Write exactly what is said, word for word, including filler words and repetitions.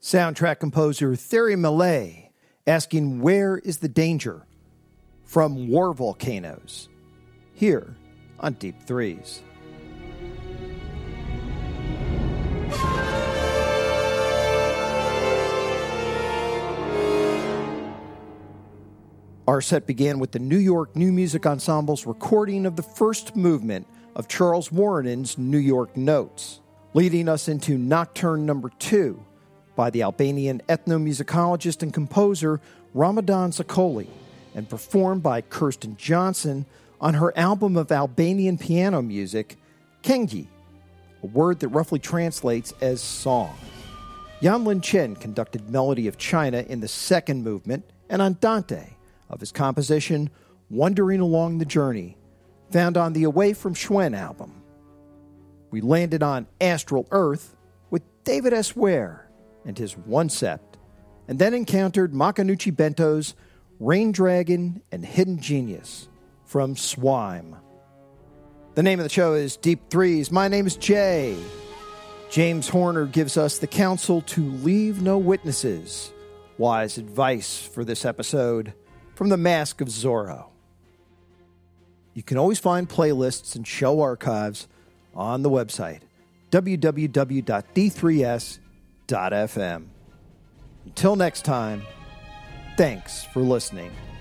Soundtrack composer Thierry Millet asking where is the danger from War Volcanoes here on Deep Threes. Our set began with the New York New Music Ensemble's recording of the first movement of Charles Wuorinen New York Notes, leading us into Nocturne Number Two by the Albanian ethnomusicologist and composer Ramadan Zakoli, and performed by Kirsten Johnson on her album of Albanian piano music, Kengi, a word that roughly translates as song. Jan Lin Chen conducted Melody of China in the second movement, and Andante of his composition Wandering Along the Journey, found on the Away from Schwen album. We landed on Astral Earth with David S. Ware and his One Sept, and then encountered Makanouchi Bento's Rain Dragon and Hidden Genius from Swime. The name of the show is Deep Threes. My name is Jay. James Horner gives us the counsel to leave no witnesses. Wise advice for this episode from The Mask of Zorro. You can always find playlists and show archives on the website, w w w dot d three s dot f m. Until next time, thanks for listening.